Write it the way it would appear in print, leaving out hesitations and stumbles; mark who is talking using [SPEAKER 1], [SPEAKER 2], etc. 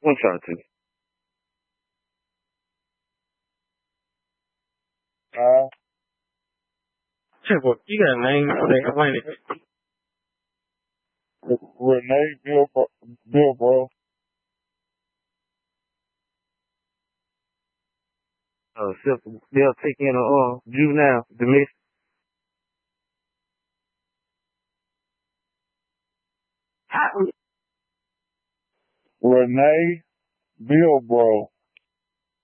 [SPEAKER 1] One shot two. Check what you got a name for that Atlantic.
[SPEAKER 2] Renee Billbro.
[SPEAKER 1] They'll take in a juvenile domestic.
[SPEAKER 2] Renee Billbro.